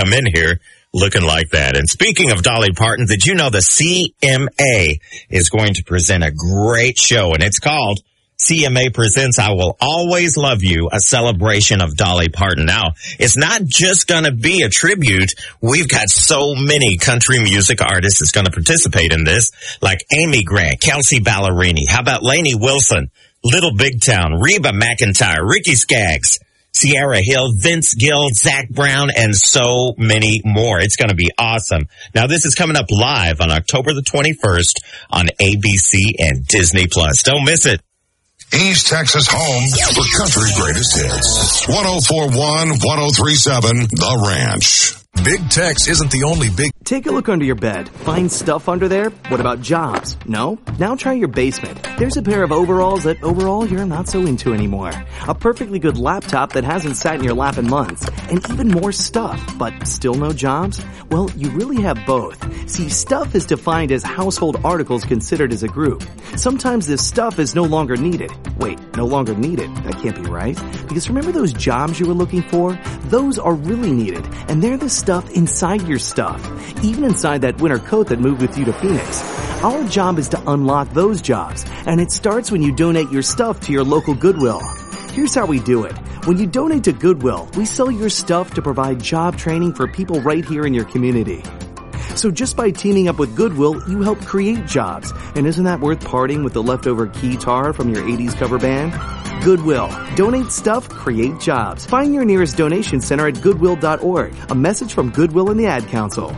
come in here looking like that. And speaking of Dolly Parton, did you know the CMA is going to present a great show, and it's called CMA Presents I Will Always Love You, a celebration of Dolly Parton. Now, it's not just going to be a tribute. We've got so many country music artists that's going to participate in this, like Amy Grant, Kelsey Ballerini. How about Lainey Wilson, Little Big Town, Reba McEntire, Ricky Skaggs, Sierra Hill, Vince Gill, Zach Brown, and so many more. It's going to be awesome. Now, this is coming up live on October the 21st on ABC and Disney+. Don't miss it. East Texas home for country's greatest hits. 104.1, 103.7, The Ranch. Big Tex isn't the only big... Take a look under your bed. Find stuff under there? What about jobs? No? Now try your basement. There's a pair of overalls that overall you're not so into anymore. A perfectly good laptop that hasn't sat in your lap in months. And even more stuff, but still no jobs? Well, you really have both. See, stuff is defined as household articles considered as a group. Sometimes this stuff is no longer needed. Wait, no longer needed? That can't be right. Because remember those jobs you were looking for? Those are really needed. And they're the stuff inside your stuff. Even inside that winter coat that moved with you to Phoenix. Our job is to unlock those jobs. And it starts when you donate your stuff to your local Goodwill. Here's how we do it. When you donate to Goodwill, we sell your stuff to provide job training for people right here in your community. So just by teaming up with Goodwill, you help create jobs. And isn't that worth parting with the leftover keytar from your 80s cover band? Goodwill. Donate stuff, create jobs. Find your nearest donation center at goodwill.org. A message from Goodwill and the Ad Council.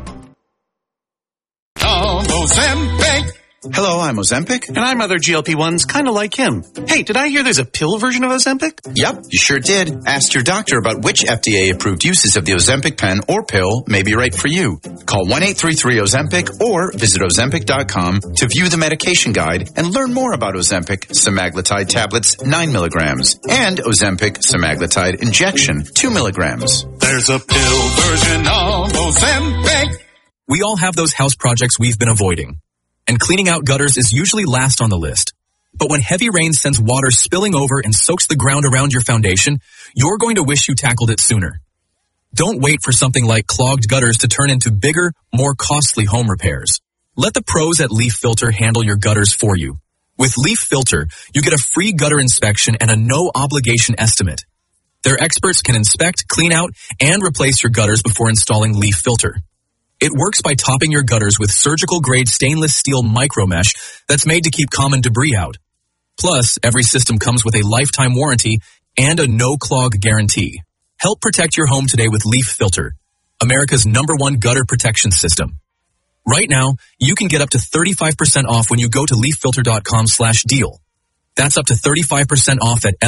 Hello, I'm Ozempic. And I'm other GLP-1s kind of like him. Hey, did I hear there's a pill version of Ozempic? Yep, you sure did. Ask your doctor about which FDA-approved uses of the Ozempic pen or pill may be right for you. Call 1-833-OZEMPIC or visit Ozempic.com to view the medication guide and learn more about Ozempic semaglutide tablets 9 milligrams and Ozempic semaglutide injection 2 milligrams. There's a pill version of Ozempic. We all have those house projects we've been avoiding. And cleaning out gutters is usually last on the list. But when heavy rain sends water spilling over and soaks the ground around your foundation, you're going to wish you tackled it sooner. Don't wait for something like clogged gutters to turn into bigger, more costly home repairs. Let the pros at Leaf Filter handle your gutters for you. With Leaf Filter, you get a free gutter inspection and a no-obligation estimate. Their experts can inspect, clean out, and replace your gutters before installing Leaf Filter. It works by topping your gutters with surgical-grade stainless steel micromesh that's made to keep common debris out. Plus, every system comes with a lifetime warranty and a no-clog guarantee. Help protect your home today with Leaf Filter, America's #1 gutter protection system. Right now, you can get up to 35% off when you go to leaffilter.com/deal. That's up to 35% off at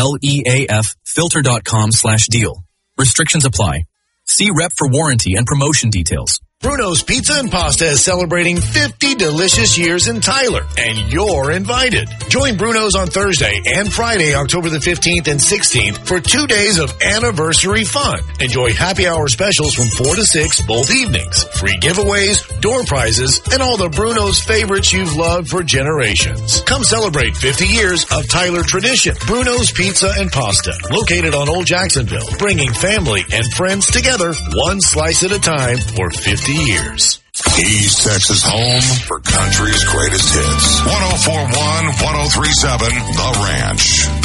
leaffilter.com/deal. Restrictions apply. See rep for warranty and promotion details. Bruno's Pizza and Pasta is celebrating 50 delicious years in Tyler, and you're invited. Join Bruno's on Thursday and Friday, October the 15th and 16th for 2 days of anniversary fun. Enjoy happy hour specials from 4 to 6 both evenings, free giveaways, door prizes, and all the Bruno's favorites you've loved for generations. Come celebrate 50 years of Tyler tradition. Bruno's Pizza and Pasta, located on Old Jacksonville, bringing family and friends together one slice at a time for 50 years. East Texas home for country's greatest hits. 104.1, 103.7, The Ranch.